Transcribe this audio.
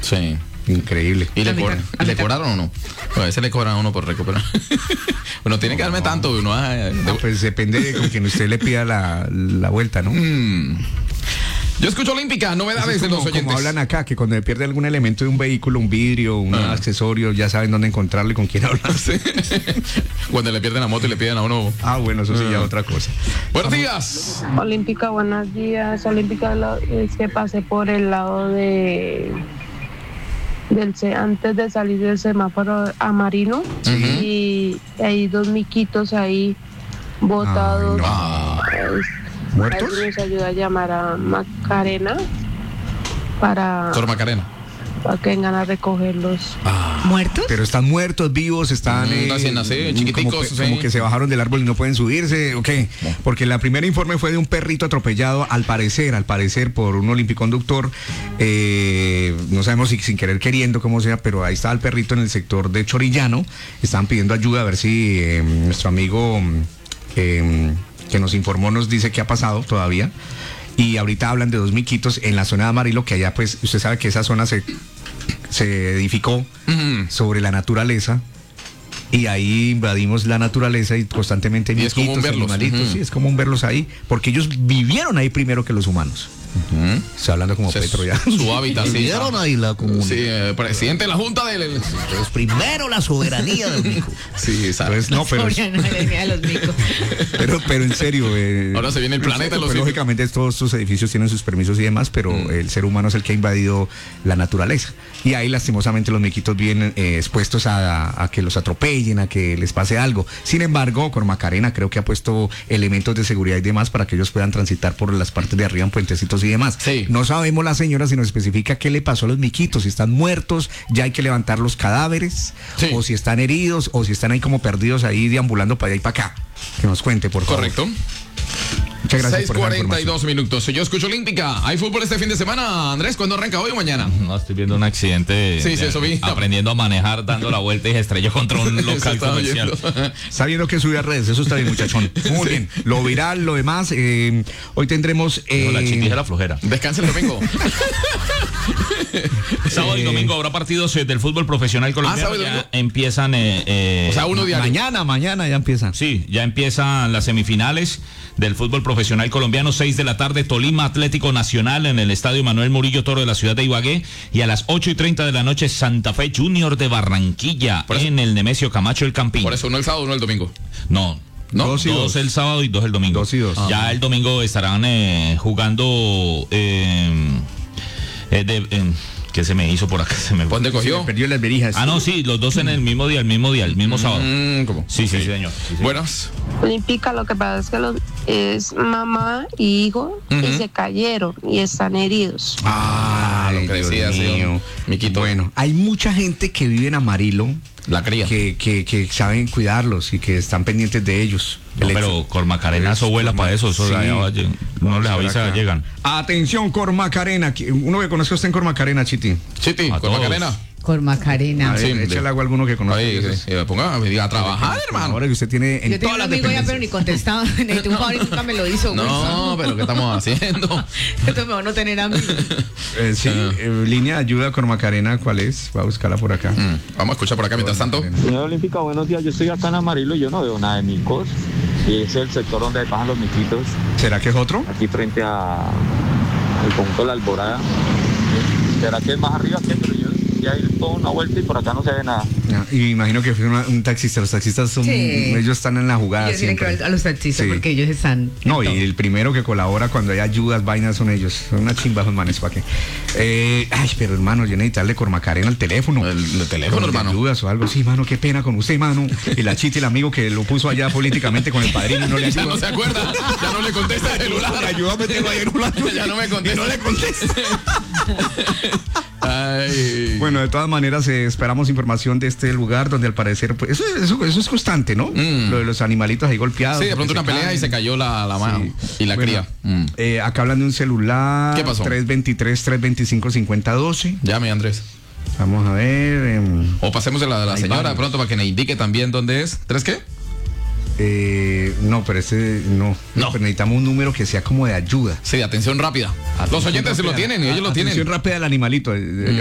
Sí. Increíble. ¿Y le cobraron o no? Pues a veces le cobran a uno por recuperar. Bueno, tiene que darme tanto. Uno, pues depende de con quien usted le pida la vuelta, ¿no? Yo escucho Olímpica, novedades de los oyentes. Como hablan acá, que cuando le pierde algún elemento de un vehículo, un vidrio, un accesorio, ya saben dónde encontrarlo y con quién hablar. Sí. Cuando le pierden la moto y le piden a uno. Bueno, eso sí ya otra cosa. Buenos días. Olímpica, buenos días. Olímpica, es que pasé por el lado antes de salir del semáforo amarillo y hay 2 miquitos ahí botados. ¿Muertos? Nos ayuda a llamar a Macarena para Macarena. Para que vengan a recogerlos. ¿Muertos? Pero están muertos, vivos, están chiquiticos, como que se bajaron del árbol y no pueden subirse, ¿o qué? Porque la primera informe fue de un perrito atropellado, al parecer por un olimpiconductor, no sabemos si sin querer queriendo, como sea, pero ahí estaba el perrito en el sector de Chorillano, estaban pidiendo ayuda, a ver si nuestro amigo que nos informó nos dice qué ha pasado todavía. Y ahorita hablan de 2 miquitos en la zona de Amarillo, que allá pues usted sabe que esa zona se edificó sobre la naturaleza y ahí invadimos la naturaleza y constantemente y es común verlos. Animalitos, sí, es común verlos ahí, porque ellos vivieron ahí primero que los humanos. Estoy hablando como Petro ya. Su hábitat, sí. Vivieron ahí la comunidad. Sí, presidente de la Junta Pues primero la soberanía del mico. Sí, ¿sabes? No, pero de los micos. pero en serio. Ahora se viene el planeta. Lógicamente todos estos edificios tienen sus permisos y demás, pero el ser humano es el que ha invadido la naturaleza. Y ahí lastimosamente los miquitos vienen expuestos a que los atropellen, a que les pase algo. Sin embargo, Cormacarena creo que ha puesto elementos de seguridad y demás para que ellos puedan transitar por las partes de arriba en puentecitos y demás. Sí. No sabemos la señora si nos especifica qué le pasó a los miquitos, si están muertos, ya hay que levantar los cadáveres, o si están heridos, o si están ahí como perdidos ahí deambulando para allá y para acá. Que nos cuente, por favor. Correcto. Muchas gracias. 6:42 minutos. Yo escucho Olímpica. ¿Hay fútbol este fin de semana, Andrés? ¿Cuándo arranca? ¿Hoy o mañana? No, estoy viendo un accidente. Sí, eso vi. Aprendiendo a manejar, dando la vuelta y se estrelló contra un local comercial. Sabiendo que subir a redes, eso está bien, muchachón. Muy bien. Lo viral, lo demás. Hoy tendremos. La chiquilla la flojera. Descansa el domingo. Sábado y domingo habrá partidos del fútbol profesional colombiano. Ya empiezan. O sea, uno diario. Mañana ya empiezan. Sí, ya empiezan las semifinales del fútbol profesional colombiano. 6 de la tarde, Tolima Atlético Nacional en el estadio Manuel Murillo Toro de la ciudad de Ibagué. Y a las 8:30 de la noche, Santa Fe Junior de Barranquilla en el Nemesio Camacho el Campín. Por eso, uno el sábado, uno el domingo. No. Dos el sábado y 2 el domingo. 2 y 2. Ya el domingo estarán jugando. ¿Qué se me hizo por acá? ¿Dónde cogió? Se perdió las verijas. No, sí, los dos en el mismo día, el mismo sábado. ¿Cómo? Sí, señor. Buenas. Olímpica, lo que pasa es que es mamá y hijo y se cayeron y están heridos. Lo que decía, Miquito. Bueno, hay mucha gente que vive en Amarillo. La cría. Que saben cuidarlos y que están pendientes de ellos. No, pero Cormacarena eso vuela para eso. Sí. No les avisa, llegan. Atención, Cormacarena. Uno que conozca está en Cormacarena, Chiti. Cormacarena. Cormacarena. Sí, échale agua a alguno que conozca. Ponga a trabajar, hermano. Ahora que usted tiene en yo tengo un amigo ya, pero ni contestaba. Necesito un favor y nunca me lo hizo. No, pero ¿qué estamos haciendo? Esto es mejor no tener amigos. Línea de ayuda Cormacarena, ¿cuál es? Voy a buscarla por acá. Vamos a escuchar por acá mientras tanto. Señor Olímpica, buenos días. Yo estoy acá en Amarillo y yo no veo nada de micos. Y ese es el sector donde pasan los miquitos. ¿Será que es otro? Aquí frente al conjunto de la Alborada. ¿Será que es más arriba que? Pero yo ya ir toda una vuelta y por acá no se ve nada. Y imagino que fue un taxista. Los taxistas son, ellos están en la jugada. Yo siempre creo a los taxistas porque ellos están. No, y el primero que colabora cuando hay ayudas, vainas son ellos. Son una chimba esos manes, ¿para qué? Pero hermano, yo necesito darle Cormacarena al teléfono. El teléfono, hermano. Ayudas o algo. Sí, mano, qué pena con usted, mano. Y la Chita, el amigo que lo puso allá políticamente con el padrino y no le ayuda. Ya no se acuerda, ya no le contesta el celular. Le ayudó a meterlo ahí en un lado. Ya no me contesta. Y no le contesta. Ay. Bueno, de todas maneras esperamos información de este lugar donde al parecer pues, eso es constante, ¿no? Lo de los animalitos ahí golpeados. Sí, de pronto una pelea y se cayó la mano y la cría. Acá hablan de un celular. ¿Qué pasó? 323-325-5012. Llame, Andrés. Vamos a ver. O pasemos de la señora de pronto para que me indique también dónde es. ¿3 qué? No, pero no. Pero necesitamos un número que sea como de ayuda. Sí, de atención rápida. Los oyentes se lo tienen y ellos lo tienen. Atención rápida del animalito.